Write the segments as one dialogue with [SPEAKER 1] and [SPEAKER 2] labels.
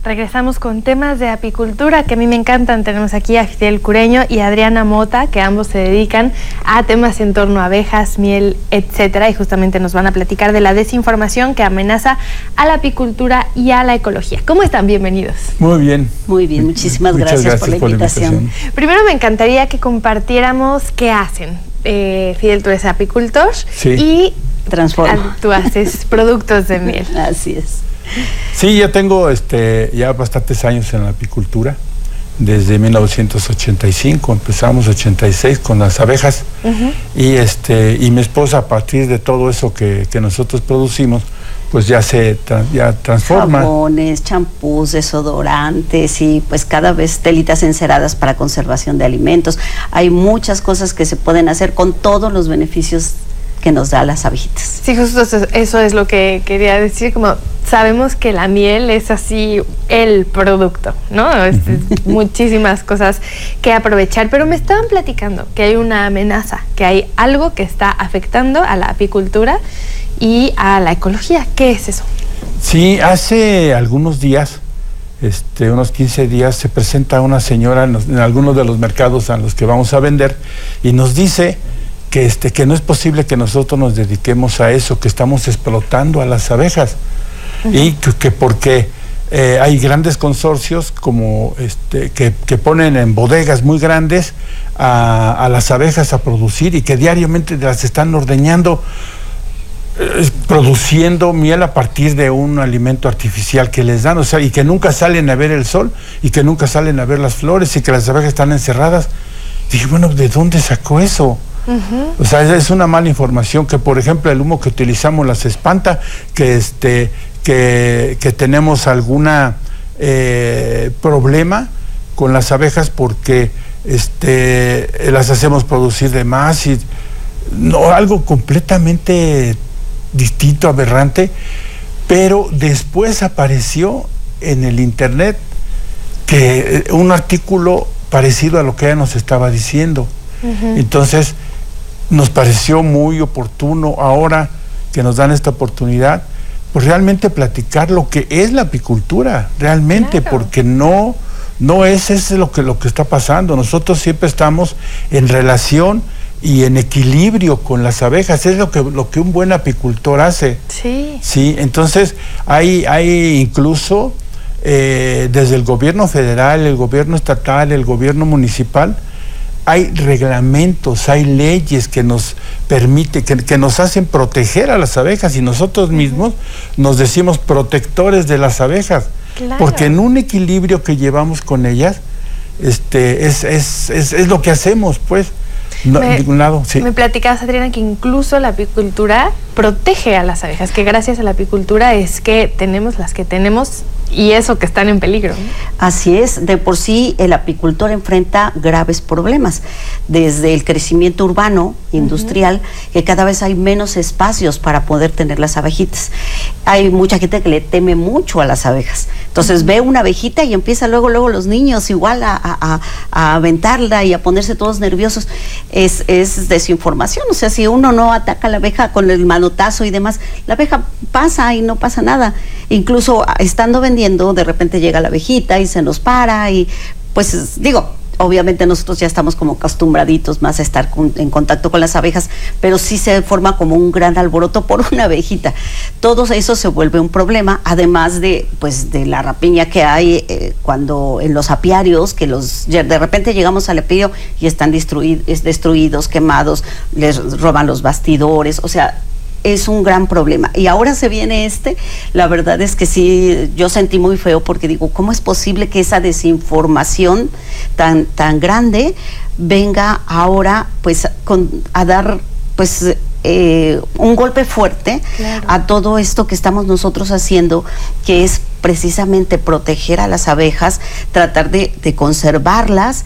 [SPEAKER 1] Regresamos con temas de apicultura que a mí me encantan. Tenemos aquí a Fidel Cureño y Adriana Mota, que ambos se dedican a temas en torno a abejas, miel, etcétera, y justamente nos van a platicar de la desinformación que amenaza a la apicultura y a la ecología. ¿Cómo están? Bienvenidos.
[SPEAKER 2] Muy bien.
[SPEAKER 3] Muy bien, muchísimas gracias por la invitación.
[SPEAKER 1] Primero me encantaría que compartiéramos qué hacen. Fidel, tú eres apicultor,
[SPEAKER 2] sí,
[SPEAKER 1] y
[SPEAKER 3] Transforma.
[SPEAKER 1] Tú haces productos de miel.
[SPEAKER 3] Así es.
[SPEAKER 2] Sí, ya tengo ya bastantes años en la apicultura. Desde 1985, empezamos 86 con las abejas. Y mi esposa, a partir de todo eso que nosotros producimos, pues ya transforma.
[SPEAKER 3] Jabones, champús, desodorantes y pues cada vez telitas enceradas para conservación de alimentos. Hay muchas cosas que se pueden hacer con todos los beneficios que nos da las abejitas.
[SPEAKER 1] Sí, justo eso es lo que quería decir, como sabemos que la miel es así el producto, ¿no? Muchísimas cosas que aprovechar, pero me estaban platicando que hay una amenaza, que hay algo que está afectando a la apicultura y a la ecología. ¿Qué es eso?
[SPEAKER 2] Sí, hace algunos días, unos 15 días, se presenta una señora en algunos de los mercados a los que vamos a vender y nos dice que no es posible que nosotros nos dediquemos a eso, que estamos explotando a las abejas. Y que porque hay grandes consorcios como que ponen en bodegas muy grandes a las abejas a producir y que diariamente las están ordeñando, produciendo miel a partir de un alimento artificial que les dan, y que nunca salen a ver el sol y que nunca salen a ver las flores y que las abejas están encerradas. Dije, bueno, ¿de dónde sacó eso? O sea, es una mala información, que por ejemplo el humo que utilizamos las espanta, que tenemos alguna problema con las abejas porque las hacemos producir de más, y no, algo completamente distinto, aberrante. Pero después apareció en el internet que un artículo parecido a lo que ella nos estaba diciendo. Entonces nos pareció muy oportuno, ahora que nos dan esta oportunidad, pues realmente platicar lo que es la apicultura, realmente, claro, porque no es lo que está pasando. Nosotros siempre estamos en relación y en equilibrio con las abejas, es lo que un buen apicultor hace. Sí, entonces hay incluso desde el gobierno federal, el gobierno estatal, el gobierno municipal, hay reglamentos, hay leyes que nos permiten, que nos hacen proteger a las abejas, y nosotros mismos nos decimos protectores de las abejas, claro, porque en un equilibrio que llevamos con ellas, es lo que hacemos, pues. No, en ningún lado, sí. Me
[SPEAKER 1] platicabas, Adriana, que incluso la apicultura protege a las abejas, que gracias a la apicultura es que tenemos las que tenemos y eso que están en peligro.
[SPEAKER 3] Así es, de por sí el apicultor enfrenta graves problemas, desde el crecimiento urbano, industrial, que cada vez hay menos espacios para poder tener las abejitas. Hay mucha gente que le teme mucho a las abejas, entonces ve una abejita y empieza luego los niños igual a aventarla y a ponerse todos nerviosos. Es desinformación, o sea, si uno no ataca a la abeja con el manotazo y demás, la abeja pasa y no pasa nada. Incluso estando vendiendo, de repente llega la abejita y se nos para, y pues obviamente nosotros ya estamos como acostumbraditos más a estar en contacto con las abejas, pero sí se forma como un gran alboroto por una abejita. Todo eso se vuelve un problema, además de la rapiña que hay cuando en los apiarios, que de repente llegamos al apiario y están destruidos, quemados, les roban los bastidores, o sea, es un gran problema. Y ahora se viene la verdad es que sí, yo sentí muy feo, porque digo, ¿cómo es posible que esa desinformación tan grande venga ahora a dar un golpe fuerte, claro, a todo esto que estamos nosotros haciendo, que es precisamente proteger a las abejas, tratar de conservarlas,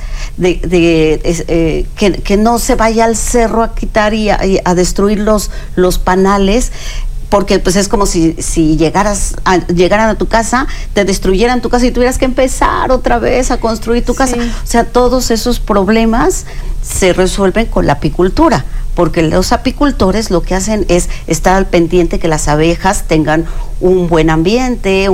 [SPEAKER 3] que no se vaya al cerro a quitar y a destruir los panales, porque pues es como si llegaran a tu casa, te destruyeran tu casa y tuvieras que empezar otra vez a construir tu casa. O sea, todos esos problemas se resuelven con la apicultura, porque los apicultores lo que hacen es estar al pendiente que las abejas tengan un buen ambiente,